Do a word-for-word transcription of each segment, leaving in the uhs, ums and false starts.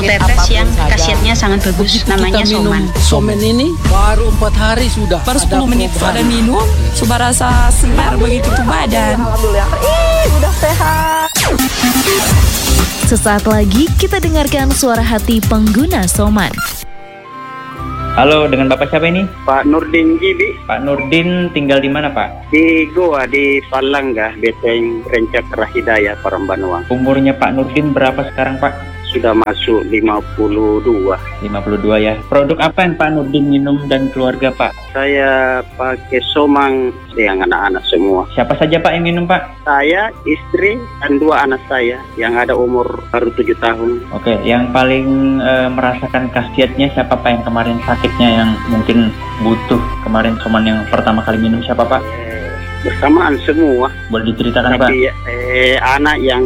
tetes yang khasiatnya sangat bagus. Begitu namanya kita minum soman. somen ini baru empat hari sudah Baru ada sepuluh menit perubahan. ada minum, sudah rasa segar begitu tuh badan. Alhamdulillah, ih udah sehat. Sesaat lagi kita dengarkan suara hati pengguna Soman. Halo, dengan Bapak siapa ini? Pak Nurdin Gibi. Pak Nurdin tinggal di mana, Pak? Di Goa, di Palangga, Beteng Rencak Rahidaya, Parambanuang. Umurnya Pak Nurdin berapa sekarang, Pak? Sudah masuk lima puluh dua. lima puluh dua ya. Produk apa yang Pak Nurdin minum dan keluarga, Pak? Saya pakai somang dengan anak-anak semua. Siapa saja, Pak, yang minum, Pak? Saya, istri, dan dua anak saya yang ada umur baru tujuh tahun. Oke, yang paling eh, merasakan khasiatnya siapa, Pak, yang kemarin sakitnya, yang mungkin butuh kemarin soman yang pertama kali minum siapa, Pak? Eh, bersamaan semua. Boleh diceritakan, Pak? Tapi eh, anak yang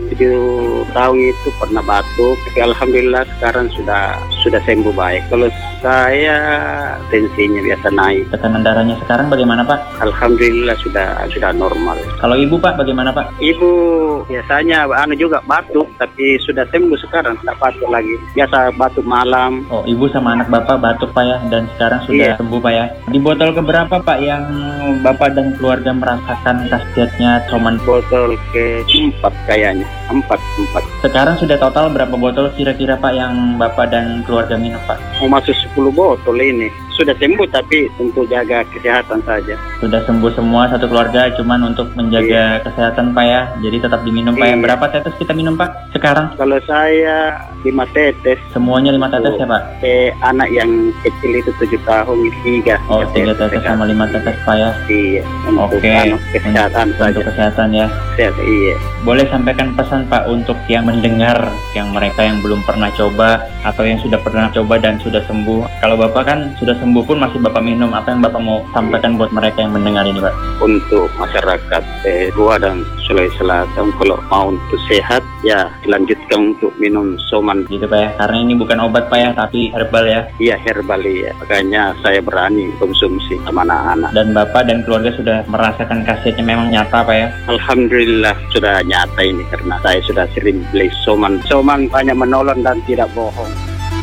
tujuh tahun itu pernah batuk, tapi alhamdulillah sekarang sudah sudah sembuh baik. Kalau saya tensinya biasa naik. Tekanan darahnya sekarang bagaimana, Pak? Alhamdulillah sudah sudah normal. Kalau ibu, Pak, bagaimana, Pak? Ibu biasanya anu juga batuk, tapi sudah sembuh sekarang, tidak batuk lagi. Biasa batuk malam. Oh, ibu sama anak Bapak batuk, Pak, ya, dan sekarang sudah Iya. sembuh, Pak, ya. Di botol keberapa, Pak, yang Bapak dan keluarga merasakan khasiatnya soman? Botol keempat kayaknya, empat empat. Sekarang sudah total berapa botol kira-kira, Pak, yang Bapak dan keluarga minum, Pak? Mau masuk sepuluh botol ini. Sudah sembuh tapi untuk jaga kesehatan saja. Sudah sembuh semua satu keluarga, cuman untuk menjaga Iya. kesehatan, Pak, ya. Jadi tetap diminum, Pak, ya. Iya. Berapa tetes kita minum, Pak, sekarang? Kalau saya lima tetes. Semuanya lima tetes ya, Pak? Eh, anak yang kecil itu tujuh tahun, tiga. Oh, tiga tetes sama lima tetes, Pak, ya. Iya, untuk Oke, anu, kesehatan untuk, saja. untuk kesehatan, ya. Sehat, iya. Boleh sampaikan pesan, Pak, untuk yang mendengar, yang mereka yang belum pernah coba atau yang sudah pernah coba dan sudah sembuh. Kalau Bapak kan sudah sembuh pun masih Bapak minum, apa yang Bapak mau sampaikan buat mereka yang mendengar ini, Pak? Untuk masyarakat eh, Goa dan Sulawesi Selatan, kalau mau untuk sehat, ya dilanjutkan untuk minum soman. Gitu, Pak, ya. Karena ini bukan obat, Pak, ya, tapi herbal, ya. Iya, herbal, ya. Makanya saya berani konsumsi sama anak-anak. Dan Bapak dan keluarga sudah merasakan khasiatnya memang nyata, Pak, ya. Alhamdulillah sudah nyata ini karena saya sudah sering beli soman. Soman banyak menolong dan tidak bohong.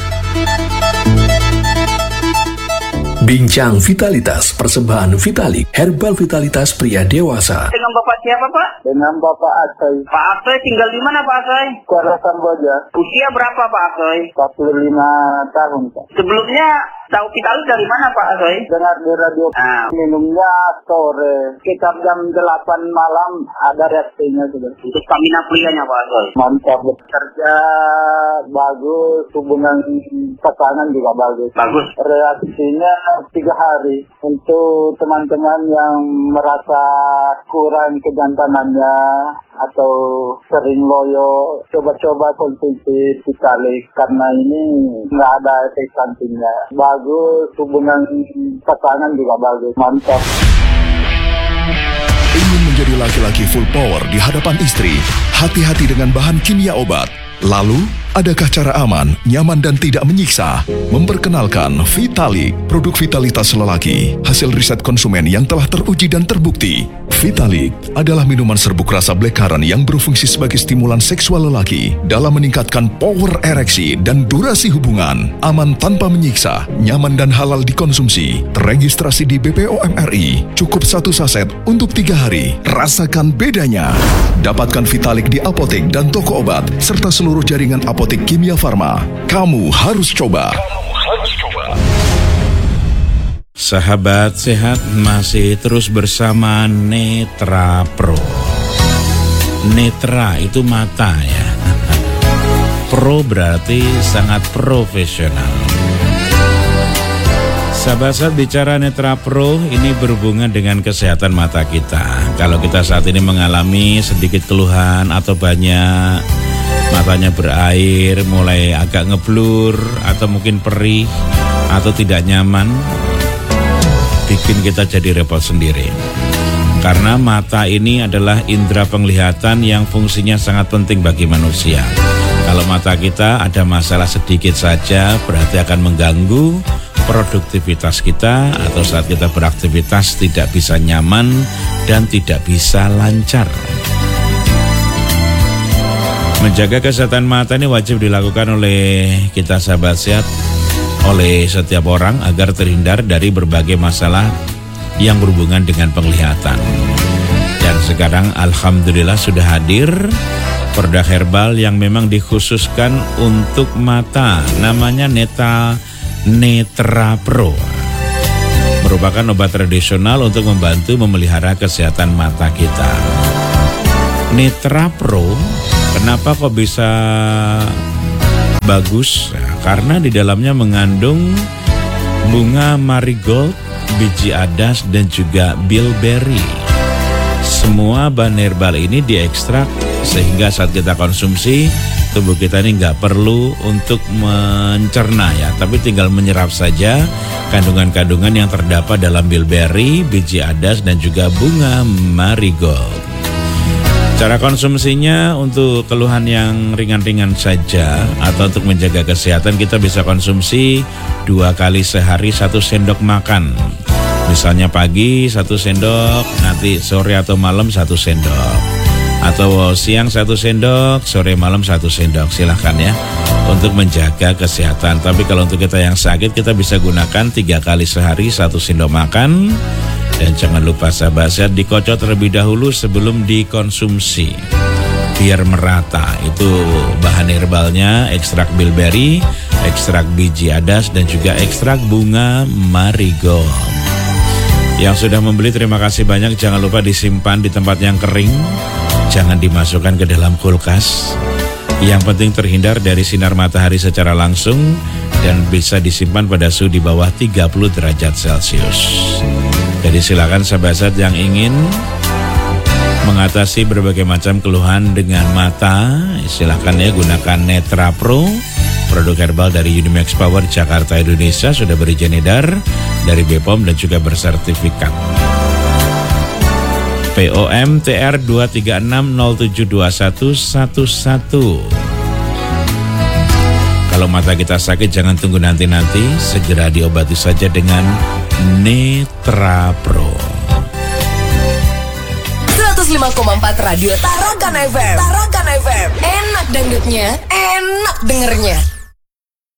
Bincang Vitalitas, persembahan Vitalik, herbal vitalitas pria dewasa. Dengan Bapak siapa, Pak? Dengan Bapak Asoy. Pak Asoy tinggal di mana, Pak Asoy? Kuala Samboja. Usia berapa, Pak Asoy? empat puluh lima tahun, Pak. Sebelumnya tahu Vitalik dari mana, Pak Asoy? Dengar di radio. Ah. Minumnya sore. Sekitar jam delapan malam ada reaksinya sudah. Untuk stamina prianya, Pak Asoy. Mantap. Kerja bagus, hubungan pasangan juga bagus. Bagus. Reaksinya tiga hari. Untuk teman-teman yang merasa kurang kejantanannya atau sering loyo, coba-coba konsumsi Vitalik karena ini nggak ada efek sampingnya. Bagus, hubungan pasangan juga bagus. Mantap. Ingin menjadi laki-laki full power di hadapan istri? Hati-hati dengan bahan kimia obat. Lalu, adakah cara aman, nyaman dan tidak menyiksa? Memperkenalkan Vitalik, produk vitalitas lelaki, hasil riset konsumen yang telah teruji dan terbukti. Vitalik adalah minuman serbuk rasa blackcurrant yang berfungsi sebagai stimulan seksual lelaki dalam meningkatkan power ereksi dan durasi hubungan. Aman tanpa menyiksa, nyaman dan halal dikonsumsi. Terregistrasi di B P O M R I. Cukup satu saset untuk tiga hari. Rasakan bedanya. Dapatkan Vitalik di apotek dan toko obat serta seluruh jaringan apotek Kimia Farma. Kamu harus coba. Kamu harus coba. Sahabat sehat, masih terus bersama Netra Pro. Netra itu mata, ya. Pro berarti sangat profesional. Sahabat-sahabat, bicara Netra Pro ini berhubungan dengan kesehatan mata kita. Kalau kita saat ini mengalami sedikit keluhan atau banyak matanya berair, mulai agak ngeblur atau mungkin perih atau tidak nyaman, bikin kita jadi repot sendiri. Karena mata ini adalah indera penglihatan yang fungsinya sangat penting bagi manusia. Kalau mata kita ada masalah sedikit saja, berarti akan mengganggu produktivitas kita, atau saat kita beraktivitas tidak bisa nyaman dan tidak bisa lancar. Menjaga kesehatan mata ini wajib dilakukan oleh kita sahabat sehat, oleh setiap orang agar terhindar dari berbagai masalah yang berhubungan dengan penglihatan. Dan sekarang alhamdulillah sudah hadir produk herbal yang memang dikhususkan untuk mata, namanya Neta Netra Pro. Merupakan obat tradisional untuk membantu memelihara kesehatan mata kita. Netra Pro, kenapa kok bisa bagus? Ya, karena di dalamnya mengandung bunga marigold, biji adas, dan juga bilberry. Semua bahan herbal ini diekstrak sehingga saat kita konsumsi, tubuh kita ini nggak perlu untuk mencerna ya, tapi tinggal menyerap saja kandungan-kandungan yang terdapat dalam bilberry, biji adas, dan juga bunga marigold. Cara konsumsinya untuk keluhan yang ringan-ringan saja atau untuk menjaga kesehatan kita bisa konsumsi dua kali sehari satu sendok makan. Misalnya pagi satu sendok, nanti sore atau malam satu sendok. Atau siang satu sendok, sore malam satu sendok. Silahkan ya untuk menjaga kesehatan. Tapi kalau untuk kita yang sakit kita bisa gunakan tiga kali sehari satu sendok makan. Dan jangan lupa sahabat sehat dikocok terlebih dahulu sebelum dikonsumsi biar merata. Itu bahan herbalnya, ekstrak bilberry, ekstrak biji adas, dan juga ekstrak bunga marigold. Yang sudah membeli terima kasih banyak. Jangan lupa disimpan di tempat yang kering, jangan dimasukkan ke dalam kulkas. Yang penting terhindar dari sinar matahari secara langsung dan bisa disimpan pada suhu di bawah tiga puluh derajat Celcius. Jadi silakan sahabat sehat yang ingin mengatasi berbagai macam keluhan dengan mata, silakan ya gunakan Netra Pro, produk herbal dari Unimax Power Jakarta Indonesia, sudah berizin edar dari B P O M dan juga bersertifikat P O M T R dua tiga enam nol tujuh dua satu satu satu. Kalau mata kita sakit jangan tunggu nanti-nanti, segera diobati saja dengan Netra Pro. seratus lima koma empat Radio Tarakan F M. Tarakan F M. Enak dangdutnya, enak dengernya.